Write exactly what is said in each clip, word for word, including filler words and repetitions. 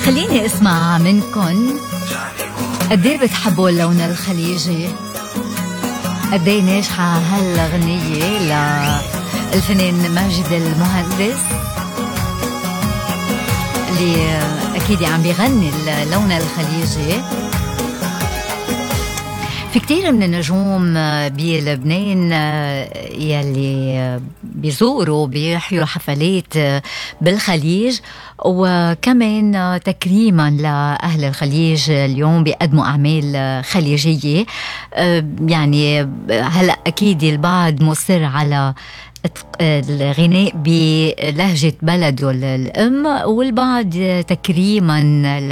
خليني اسمع منكن قد ايه بتحبوا اللون الخليجي، قد ايه ناجحة هالغنية للفنان ماجد المهندس اللي اكيد عم بيغني اللون الخليجي. في كتير من النجوم بلبنان يلي بيزوروا بيحيوا حفلات بالخليج، وكمان تكريما لأهل الخليج اليوم بيقدموا أعمال خليجية. يعني هلأ أكيد البعض مصر على الغناء بلهجة بلده الأم، والبعض تكريما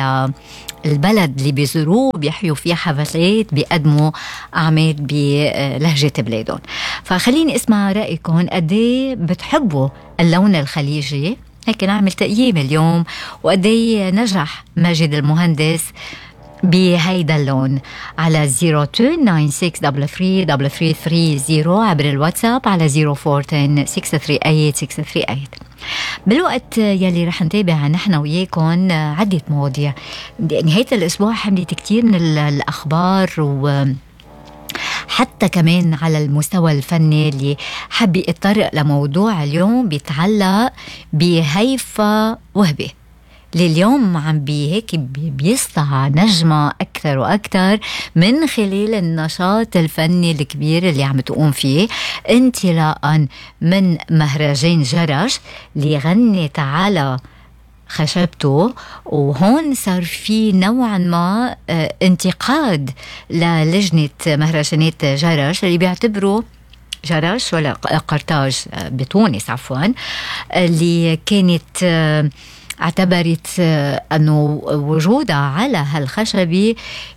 للبلد اللي بيزوروه بيحيوا فيه حفلات بيقدموا أعمال بلهجة بلادهم. فخليني اسمع رأيكم قد ايه بتحبوا اللون الخليجي، هيك نعمل تقييم اليوم وقد ايه نجح ماجد المهندس بهيدا اللون على زيرو تو ناين سكس ثري ثري ثري ثري ثري زيرو عبر الواتساب على زيرو فور عشرة سكس ثري ايت سكس ثري ايت. بالوقت يلي رح نتابع نحن وياكم عدة مواضيع. نهاية الأسبوع حملت كتير من الأخبار، و حتى كمان على المستوى الفني اللي حبي اتطرق لموضوع اليوم بيتعلق بهيفا وهبي اللي اليوم عم بي هيك بيسطع نجمة أكثر وأكثر من خلال النشاط الفني الكبير اللي عم تقوم فيه، انطلاقا من مهرجان جرش اللي غنت على خشبته. وهون صار في نوعا ما انتقاد للجنة مهرجانات جرش اللي بيعتبروا جرش ولا قرطاج بتونس عفوا، اللي كانت اعتبرت أنه وجودها على هالخشبة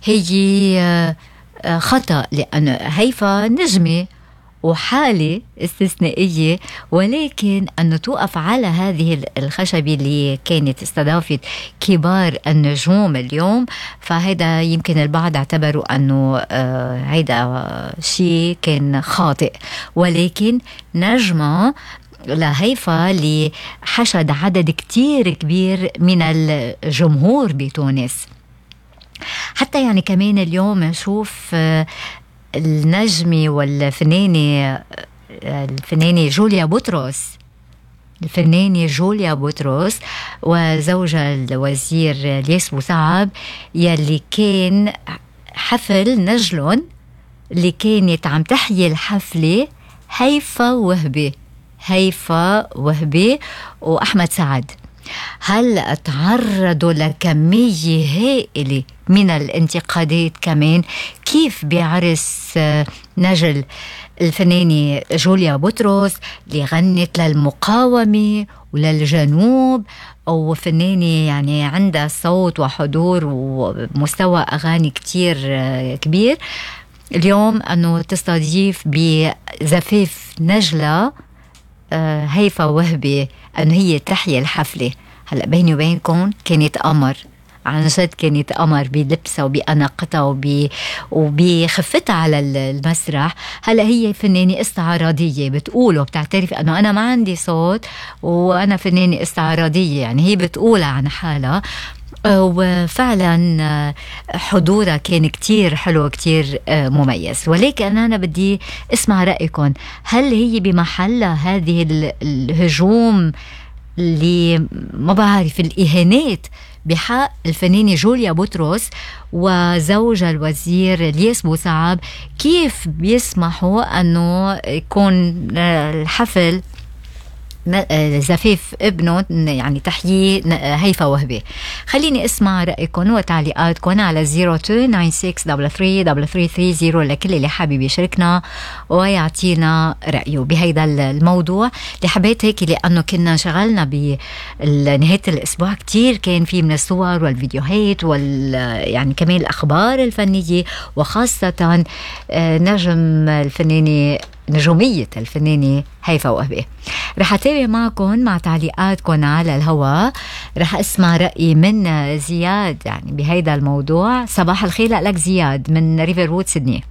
هي خطأ، لأن هيفا نجمة وحالة استثنائية، ولكن أنه توقف على هذه الخشبة اللي كانت استضافت كبار النجوم اليوم، فهذا يمكن البعض اعتبروا أنه هذا شيء كان خاطئ. ولكن نجمة لهيفا اللي حشد عدد كتير كبير من الجمهور بتونس. حتى يعني كمان اليوم نشوف النجمة والفنانة الفنانة جوليا بطرس الفنانة جوليا بطرس وزوجها الوزير الياس بوصعب، يلي كان حفل نجلون اللي كانت عم تحيي الحفلة هيفا وهبي هيفا وهبي وأحمد سعد. هل تعرضوا لكمية هائلة من الانتقادات كمان كيف بعرس نجل الفنانة جوليا بطرس اللي غنت للمقاومة وللجنوب، أو فنانة يعني عندها صوت وحضور ومستوى أغاني كتير كبير، اليوم أنه تستضيف بزفاف نجلة هيفا وهبي أنه هي تحيي الحفلة. هلأ بيني وبينكم كانت قمر عن جد، كانت قمر بلبسها وبأناقتها وب... وبخفتها على المسرح. هلأ هي فنانة استعراضية بتقوله، بتعترف أنه أنا ما عندي صوت وأنا فنانة استعراضية، يعني هي بتقولها عن حالها، وفعلا حضورها كان كتير حلو كتير مميز. ولكن أنا بدي اسمع رأيكم، هل هي بمحلها هذه الهجوم اللي ما بعرف الإهانات بحق الفنانة جوليا بطرس وزوجها الوزير الياس بوصعب؟ كيف بيسمحوا أنه يكون الحفل زفاف ابنه يعني تحيي هيفا وهبي؟ خليني اسمع رأيكم وتعليقاتكم على زيرو تو ناين سكس ثري ثري ثري ثري ثري زيرو لكل اللي حابب يشاركنا ويعطينا رأيه بهيدا الموضوع اللي حبيت هيك، لأنه كنا شغلنا بنهاية الأسبوع كتير كان في من الصور والفيديوهات وال يعني كمان الأخبار الفنية، وخاصة نجم الفنانة نجومية الفنانة هيفا وهبي. رح أتابع معكم مع تعليقاتكم على الهواء. رح أسمع رأي من زياد يعني بهيدا الموضوع. صباح الخير لك زياد من ريفر وود سيدني.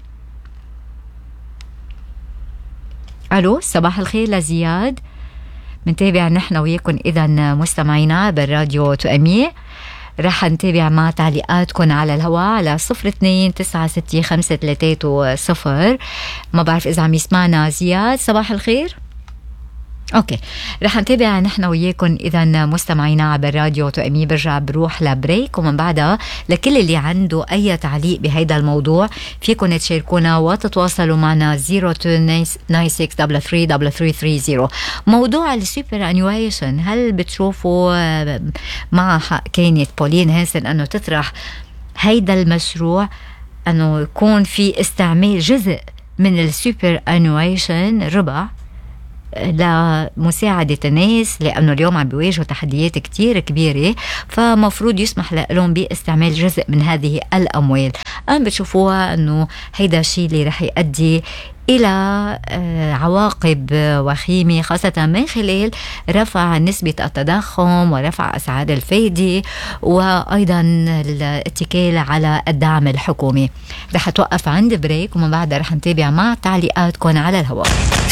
ألو، صباح الخير لزياد. منتابع نحن وياكم إذا مستمعينا بالراديو تؤمية. رح نتابع مع تعليقاتكم على الهواء على صفر اثنين تسعة ستة خمسة ثلاثة صفر. ما بعرف إذا عم يسمعنا زياد. صباح الخير. اوكي رح نتابع نحن وياكم اذا مستمعينا عبر راديو توأمي. برجع بروح لبريك ومن بعدها لكل اللي عنده اي تعليق بهيدا الموضوع فيكم تشاركونا وتتواصلوا معنا صفر اثنين تسعة ستة ثلاثة ثلاثة ثلاثة ثلاثة ثلاثة صفر. موضوع السوبر انيويشن، هل بتشوفوا مع حق كانت بولين هانسن انه تطرح هيدا المشروع انه يكون في استعمال جزء من السوبر انيويشن ربع لمساعدة الناس، لأنه اليوم عم بيواجهوا تحديات كتير كبيرة، فمفروض يسمح لهم باستعمال جزء من هذه الأموال. أم بتشوفوها أنه هيدا الشيء اللي رح يؤدي إلى عواقب وخيمة، خاصة من خلال رفع نسبة التضخم ورفع أسعار الفايدة وأيضا الاتكال على الدعم الحكومي. رح توقف عند بريك ومن بعد رح نتابع مع تعليقاتكم على الهواء.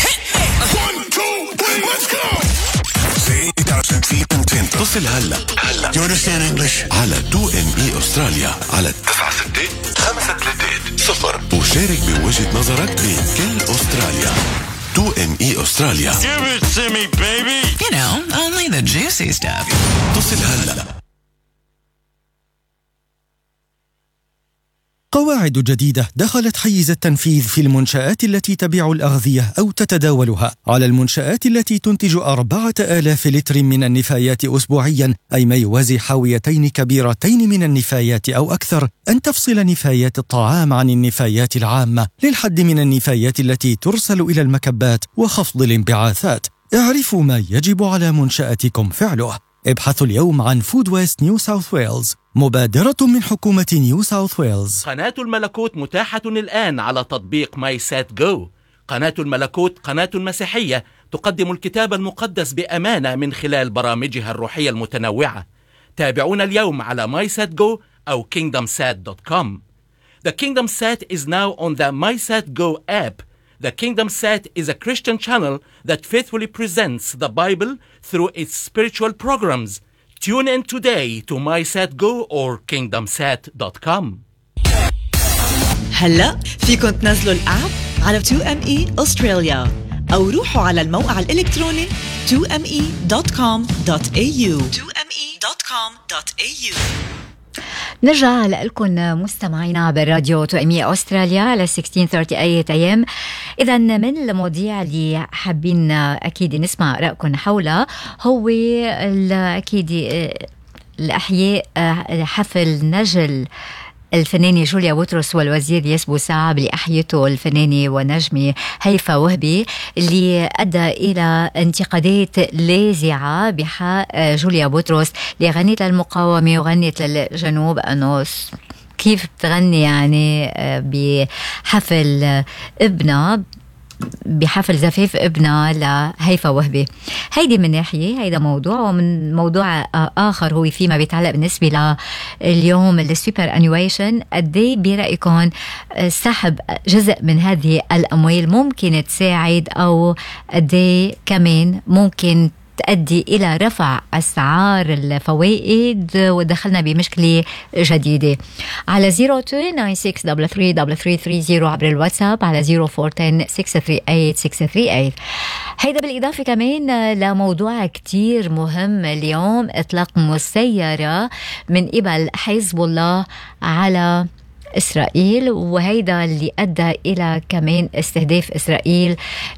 اتصل هلا هلا You understand English على تو إم إي أستراليا على تسعة ستة خمسة ثلاثة صفر وشارك بوجهة نظرك بكل أستراليا. تو إم إي أستراليا. Give it to me, baby. You know, only the juicy stuff. اتصل هلا. قواعد جديدة دخلت حيز التنفيذ في المنشآت التي تبيع الأغذية أو تتداولها. على المنشآت التي تنتج أربعة آلاف لتر من النفايات أسبوعيا، أي ما يوازي حاويتين كبيرتين من النفايات أو أكثر، أن تفصل نفايات الطعام عن النفايات العامة للحد من النفايات التي ترسل إلى المكبات وخفض الانبعاثات. اعرفوا ما يجب على منشأتكم فعله. ابحثوا اليوم عن فود ويست نيو ساوث ويلز، مبادرة من حكومة نيو ساوث ويلز. قناة الملكوت متاحة الآن على تطبيق ماي سات جو. قناة الملكوت قناة مسيحية تقدم الكتاب المقدس بأمانة من خلال برامجها الروحية المتنوعة. تابعونا اليوم على ماي سات جو أو كينغدم سات دوت كوم. The Kingdom Sat is now on the MySatGo app. The Kingdom Sat is a Christian channel that faithfully presents the Bible through its spiritual programs. Tune in today to MySatGo or kingdom sat dot com. هلأ فيكن تنزلوا الآب على تو إم إي أستراليا أو روحوا على الموقع الإلكتروني تو إم إي دوت كوم دوت إيه يو تو إم إي دوت كوم دوت إيه يو. نرجع لكم مستمعينا عبر راديو توأمي أستراليا على ستة عشر ثلاثة وثلاثين إيه إم. إذا من المواضيع اللي حابين أكيد نسمع رأيكم حولها هو أكيد الأحياء حفل نجل الفنانة جوليا بطرس والوزير ياسبو سعب اللي أحيته الفنانة ونجمة هيفا وهبي، اللي أدى إلى انتقادات لاذعة بحق جوليا بطرس اللي غنت للمقاومة وغنت للجنوب أنه كيف بتغني يعني بحفل ابنها، بحفل زفاف ابنها لهيفا وهبي. هيدي من ناحية، هيدا موضوع. ومن موضوع آخر هو فيما بيتعلق بالنسبة لليوم السوبر أنيويشن، قدي برأيكم سحب جزء من هذه الأموال ممكن تساعد أو قدي كمان ممكن تؤدي إلى رفع أسعار الفوائد ودخلنا بمشكلة جديدة. على صفر اثنين تسعة ستة ثلاثة ثلاثة ثلاثة ثلاثة ثلاثة صفر عبر الواتساب على صفر أربعة عشرة ستة ثلاثة ثمانية ستة ثلاثة ثمانية. هيدا بالإضافة كمان لموضوع كتير مهم اليوم، إطلاق مسيرة من قبل حزب الله على إسرائيل، وهيدا اللي أدى إلى كمان استهداف إسرائيل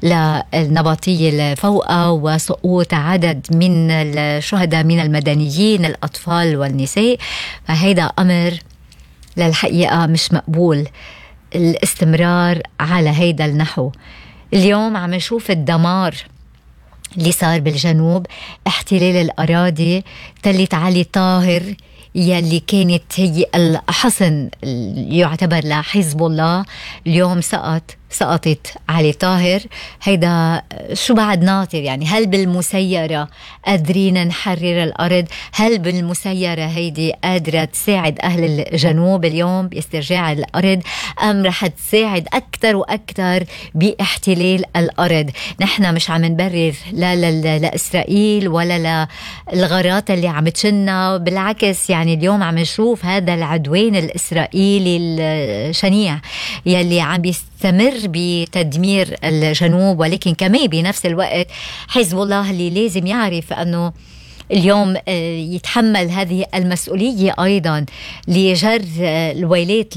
للنبطية الفوقة وسقوط عدد من الشهداء من المدنيين الأطفال والنساء. فهيدا أمر للحقيقة مش مقبول الاستمرار على هيدا النحو. اليوم عم نشوف الدمار اللي صار بالجنوب، احتلال الأراضي، تلة علي طاهر يلي كانت هي الحصن يعتبر لحزب الله، اليوم سقط سقطت علي طاهر. هيدا شو بعد ناطر؟ يعني هل بالمسيرة قادرين نحرر الأرض؟ هل بالمسيرة هيدي قادرة تساعد أهل الجنوب اليوم باسترجاع الأرض، أم رح تساعد أكتر وأكتر باحتلال الأرض؟ نحن مش عم نبرر لا, لا, لا لإسرائيل ولا للغارات اللي عم تشنا، بالعكس يعني اليوم عم نشوف هذا العدوان الإسرائيلي الشنيع يلي عم بيستمر بتدمير الجنوب، ولكن كمان بنفس الوقت حزب الله اللي لازم يعرف أنه اليوم يتحمل هذه المسؤولية أيضا لجر الويلات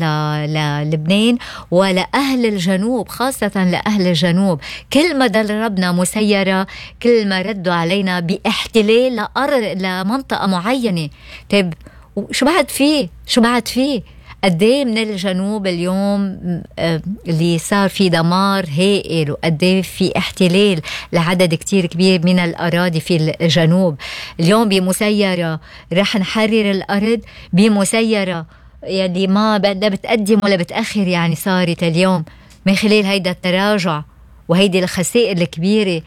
للبنان ولأهل الجنوب، خاصة لأهل الجنوب. كل ما دربنا مسيرة كل ما ردوا علينا باحتلال لأرض لمنطقة معينة. طيب شو بعد فيه؟ شو بعد فيه؟ قديه من الجنوب اليوم اللي صار في دمار هائل، وقديه في احتلال لعدد كتير كبير من الأراضي في الجنوب. اليوم بمسيرة رح نحرر الأرض، بمسيرة يعني ما لا بتقدم ولا بتأخر، يعني صارت اليوم من خلال هيدا التراجع وهيدي الخسائر الكبيرة.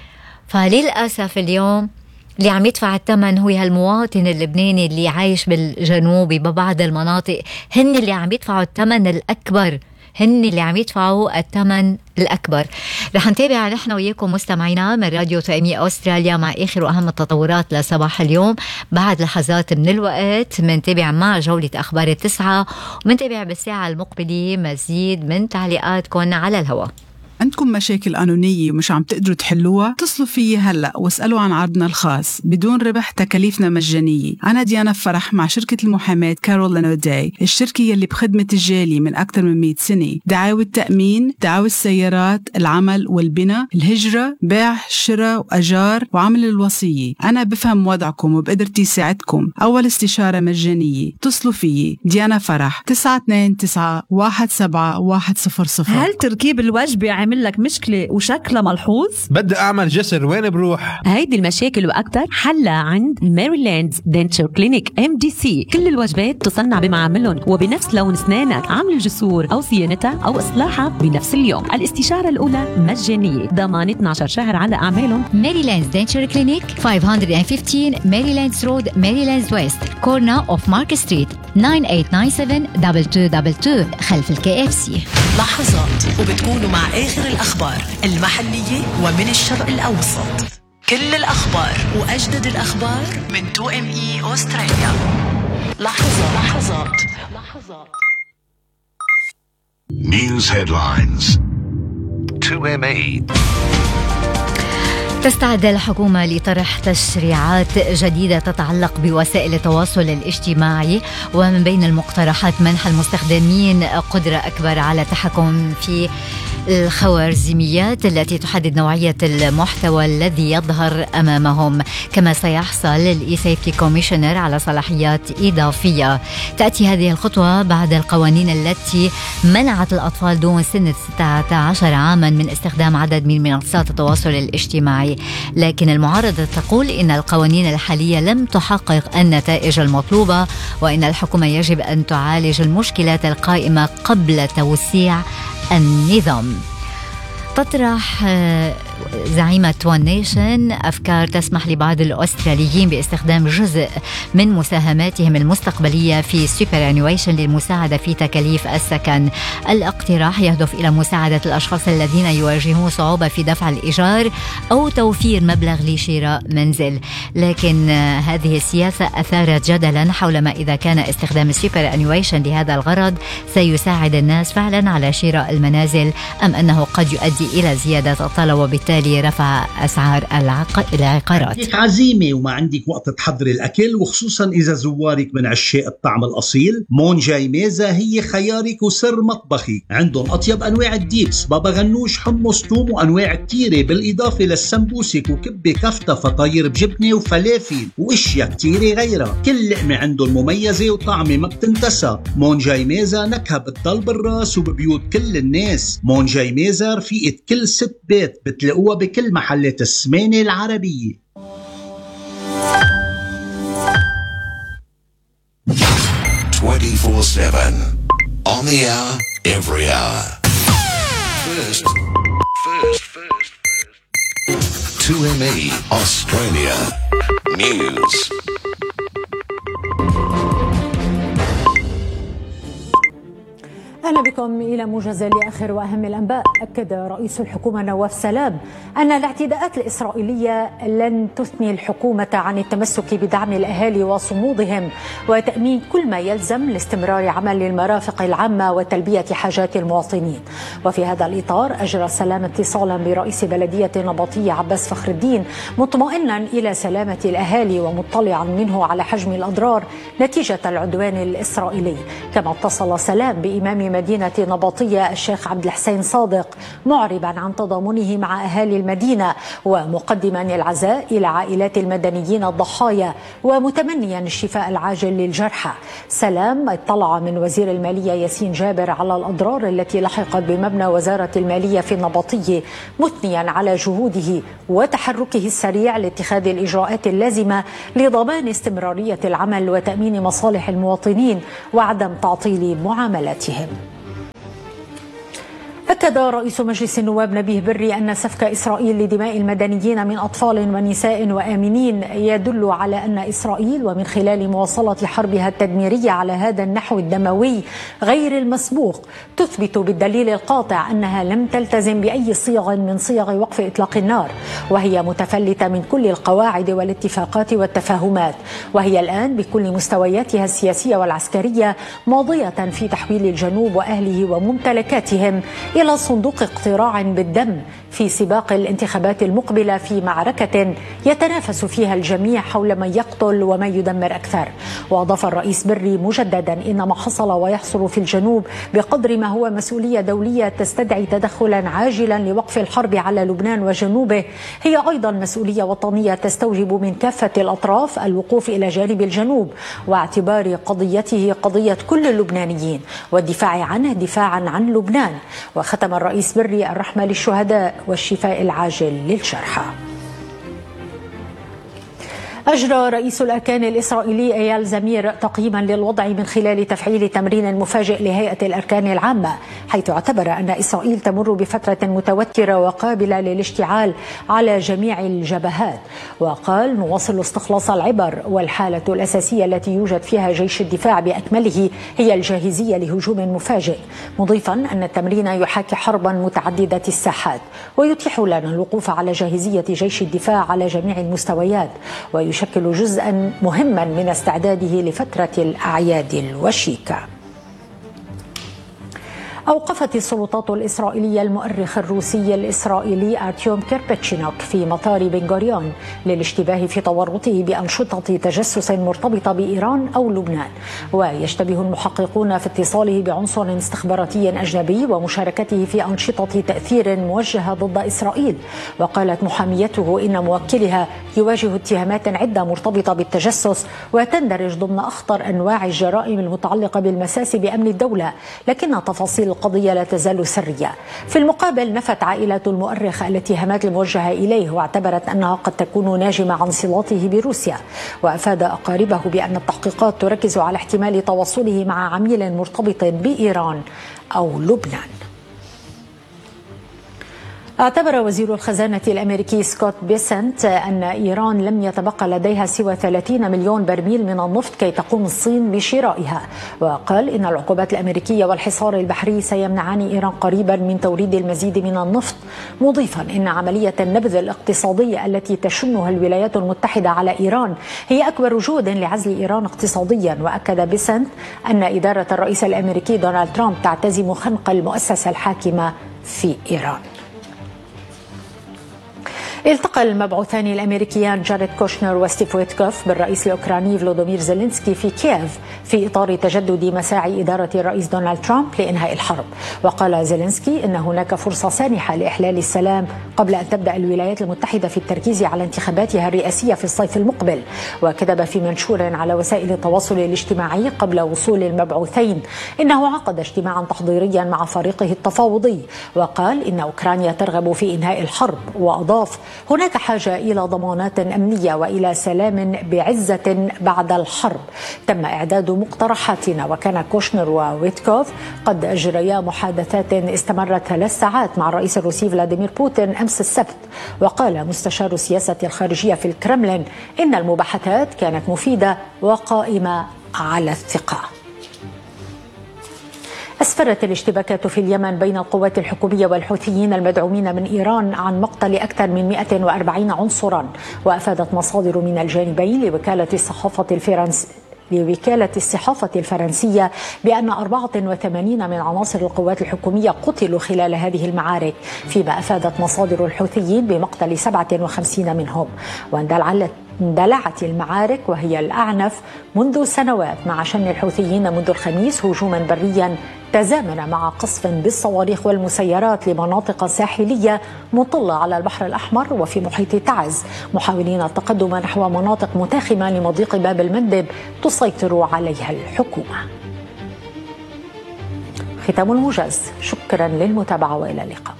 فللأسف اليوم اللي عم يدفع الثمن هو هالمواطن اللبناني اللي عايش بالجنوب ببعض المناطق، هن اللي عم يدفعوا الثمن الأكبر، هن اللي عم يدفعوا الثمن الأكبر. رح نتابع نحن وياكم مستمعينا من راديو تو إم إي أستراليا مع آخر وأهم التطورات لصباح اليوم. بعد لحظات من الوقت منتابع مع جولة أخبار التسعة، ومنتابع بالساعة المقبلة مزيد من تعليقاتكم على الهواء. عندكم مشاكل قانونية ومش عم تقدروا تحلوها؟ اتصلوا فيي هلأ واسألوا عن عرضنا الخاص بدون ربح، تكاليفنا مجانية. أنا ديانا فرح مع شركة المحاماة كارول لانوداي، الشركة يلي بخدمة الجالية من أكثر من مئة سنة. دعاوى التأمين، دعاوى السيارات، العمل والبناء، الهجرة، بيع، شراء وأجار، وعمل الوصية. أنا بفهم وضعكم وبقدرتي ساعدكم. أول استشارة مجانية. اتصلوا فيي ديانا فرح تسعة اثنين تسعة واحد سبعة واحد صفر صفر. هل تركيب الوجبة عامل لك مشكلة وشكلها ملحوظ؟ بدي أعمل جسر، وين بروح؟ هيدي المشاكل وأكتر حلها عند ماريلاند دنتشر كلينيك إم دي سي. كل الوجبات تصنع بمعاملهم وبنفس لون أسنانك. عمل الجسور أو صيانتها أو إصلاحها بنفس اليوم. الاستشارة الأولى مجانية، ضمان اثني عشر شهر على أعمالهم. ماريلاند دنتشر كلينيك خمسمية وخمستاشر ماريلاند رود، ماريلاند ويست، كورنا أوف مارك ستريت، تسعة ثمانية تسعة سبعة اثنين اثنين اثنين اثنين خلف الكي اف سي. لحظات وبتكونوا مع آخر الأخبار المحلية ومن الشرق الأوسط. كل الأخبار وأجدد الأخبار من تو إم إي أستراليا. لحظات لحظات لحظات News headlines. تو إم إي. تستعد الحكومة لطرح تشريعات جديدة تتعلق بوسائل التواصل الاجتماعي، ومن بين المقترحات منح المستخدمين قدرة أكبر على التحكم في الخوارزميات التي تحدد نوعية المحتوى الذي يظهر أمامهم. كما سيحصل الإي سيفتي كوميشنر على صلاحيات إضافية. تأتي هذه الخطوة بعد القوانين التي منعت الأطفال دون سن ستة عشر عاما من استخدام عدد من منصات التواصل الاجتماعي، لكن المعارضة تقول إن القوانين الحالية لم تحقق النتائج المطلوبة، وإن الحكومة يجب أن تعالج المشكلات القائمة قبل توسيع النظام. تطرح زعيمة وان نيشن أفكار تسمح لبعض الأستراليين باستخدام جزء من مساهماتهم المستقبلية في سوبر أنيويشن للمساعدة في تكاليف السكن. الاقتراح يهدف إلى مساعدة الأشخاص الذين يواجهون صعوبة في دفع الإيجار أو توفير مبلغ لشراء منزل، لكن هذه السياسة أثارت جدلا حول ما إذا كان استخدام السوبر أنيويشن لهذا الغرض سيساعد الناس فعلا على شراء المنازل، أم أنه قد يؤدي إلى زيادة الطلب وبالتالي رفع أسعار العقارات. عندك عزيمة وما عندك وقت تحضر الأكل، وخصوصا إذا زوارك من عشاق الطعم الأصيل، مون جاي ميزة هي خيارك وسر مطبخي. عندهم أطيب أنواع الديبس، بابا غنوش، حمص، توم، وأنواع كتيرة، بالإضافة للسمبوسك وكبة كفتة، فطاير بجبنة وفلافل وإشياء كتيرة غيرها. كل لقمة عندهم مميزة وطعمة ما بتنتسى. مون جاي ميزة نكهة بتضل بالراس وببيوت كل الناس. مون جاي ميزة رفيقة كل ست بيت، بتلاقوها بكل محلات السمانة العربية. twenty-four seven on the hour, every hour. First, first, first, two M E Australia News. أهلا بكم إلى موجز لآخر وأهم الأنباء. أكد رئيس الحكومة نواف سلام أن الاعتداءات الإسرائيلية لن تثني الحكومة عن التمسك بدعم الأهالي وصمودهم وتأمين كل ما يلزم لاستمرار عمل المرافق العامة وتلبية حاجات المواطنين. وفي هذا الإطار أجرى سلام اتصالا برئيس بلدية نبطية عباس فخر الدين مطمئنا إلى سلامة الأهالي ومطلعا منه على حجم الأضرار نتيجة العدوان الإسرائيلي. كما اتصل سلام بإمام مدينة نبطية الشيخ عبد الحسين صادق معربا عن تضامنه مع أهالي المدينة ومقدما العزاء إلى عائلات المدنيين الضحايا ومتمنيا الشفاء العاجل للجرحى. سلام اطلع من وزير المالية ياسين جابر على الأضرار التي لحقت بمبنى وزارة المالية في النبطية مثنيا على جهوده وتحركه السريع لاتخاذ الإجراءات اللازمة لضمان استمرارية العمل وتأمين مصالح المواطنين وعدم تعطيل معاملاتهم. أكد رئيس مجلس النواب نبيه بري أن سفك إسرائيل لدماء المدنيين من أطفال ونساء وآمنين يدل على أن إسرائيل ومن خلال مواصلة حربها التدميرية على هذا النحو الدموي غير المسبوق تثبت بالدليل القاطع أنها لم تلتزم بأي صيغ من صيغ وقف إطلاق النار، وهي متفلتة من كل القواعد والاتفاقات والتفاهمات، وهي الآن بكل مستوياتها السياسية والعسكرية ماضية في تحويل الجنوب وأهله وممتلكاتهم إلى صندوق اقتراع بالدم في سباق الانتخابات المقبلة في معركة يتنافس فيها الجميع حول من يقتل ومن يدمر أكثر. وأضاف الرئيس بري مجددا إن ما حصل ويحصل في الجنوب بقدر ما هو مسؤولية دولية تستدعي تدخلا عاجلا لوقف الحرب على لبنان وجنوبه، هي أيضا مسؤولية وطنية تستوجب من كافة الأطراف الوقوف إلى جانب الجنوب واعتبار قضيته قضية كل اللبنانيين والدفاع عنه دفاعا عن لبنان. وختم الرئيس بري الرحمة للشهداء والشفاء العاجل للجرحى. أجرى رئيس الأركان الإسرائيلي إيال زمير تقييما للوضع من خلال تفعيل تمرين مفاجئ لهيئة الأركان العامة، حيث اعتبر أن إسرائيل تمر بفترة متوترة وقابلة للاشتعال على جميع الجبهات. وقال: نواصل استخلاص العبر، والحالة الأساسية التي يوجد فيها جيش الدفاع بأكمله هي الجاهزية لهجوم مفاجئ، مضيفا أن التمرين يحاكي حربا متعددة الساحات ويتيح لنا الوقوف على جاهزية جيش الدفاع على جميع المستويات، ويشكل يشكل جزءا مهما من استعداده لفترة الأعياد الوشيكة. أوقفت السلطات الإسرائيلية المؤرخ الروسي الإسرائيلي أرتيوم كيربتشينوك في مطار بن غوريون للاشتباه في تورطه بأنشطة تجسس مرتبطة بإيران أو لبنان، ويشتبه المحققون في اتصاله بعنصر استخباراتي أجنبي ومشاركته في أنشطة تأثير موجهة ضد إسرائيل. وقالت محاميته إن موكلها يواجه اتهامات عدة مرتبطة بالتجسس وتندرج ضمن أخطر أنواع الجرائم المتعلقة بالمساس بأمن الدولة، لكن تفاصيل القضية لا تزال سرية. في المقابل نفت عائلة المؤرخ الاتهامات الموجهة إليه واعتبرت أنها قد تكون ناجمة عن صلاته بروسيا، وأفاد أقاربه بأن التحقيقات تركز على احتمال تواصله مع عميل مرتبط بإيران أو لبنان. اعتبر وزير الخزانة الأمريكي سكوت بيسنت أن إيران لم يتبقى لديها سوى ثلاثين مليون برميل من النفط كي تقوم الصين بشرائها، وقال إن العقوبات الأمريكية والحصار البحري سيمنعان إيران قريبا من توريد المزيد من النفط، مضيفا إن عملية النبذ الاقتصادية التي تشنها الولايات المتحدة على إيران هي أكبر جهد لعزل إيران اقتصاديا. وأكد بيسنت أن إدارة الرئيس الأمريكي دونالد ترامب تعتزم خنق المؤسسة الحاكمة في إيران. التقى المبعوثان الأمريكيان جاريد كوشنر وستيف ويتكوف بالرئيس الأوكراني فلودومير زيلينسكي في كييف في إطار تجدد مساعي إدارة الرئيس دونالد ترامب لإنهاء الحرب. وقال زيلينسكي إن هناك فرصة سانحة لإحلال السلام قبل أن تبدأ الولايات المتحدة في التركيز على انتخاباتها الرئاسية في الصيف المقبل. وكتب في منشور على وسائل التواصل الاجتماعي قبل وصول المبعوثين إنه عقد اجتماعا تحضيريا مع فريقه التفاوضي، وقال إن أوكرانيا ترغب في إنهاء الحرب. وأضاف هناك حاجة إلى ضمانات أمنية وإلى سلام بعزة بعد الحرب. تم إعداد مقترحاتنا، وكان كوشنر وويتكوف قد أجريا محادثات استمرت ثلاث ساعات مع الرئيس الروسي فلاديمير بوتين أمس السبت. وقال مستشار السياسة الخارجية في الكرملين إن المباحثات كانت مفيدة وقائمة على الثقة. أسفرت الاشتباكات في اليمن بين القوات الحكومية والحوثيين المدعومين من إيران عن مقتل أكثر من مئة وأربعين عنصرا. وأفادت مصادر من الجانبين لوكالة الصحافة الفرنسية لوكالة الصحافة الفرنسية بأن أربعة وثمانين من عناصر القوات الحكومية قتلوا خلال هذه المعارك، فيما أفادت مصادر الحوثيين بمقتل سبعة وخمسين منهم. واندلعت المعارك وهي الأعنف منذ سنوات، مع شن الحوثيين منذ الخميس هجوما بريا تزامن مع قصف بالصواريخ والمسيرات لمناطق ساحلية مطلة على البحر الأحمر وفي محيط تعز، محاولين التقدم نحو مناطق متاخمة لمضيق باب المندب تسيطر عليها الحكومة. ختام الموجز، شكرا للمتابعة وإلى اللقاء.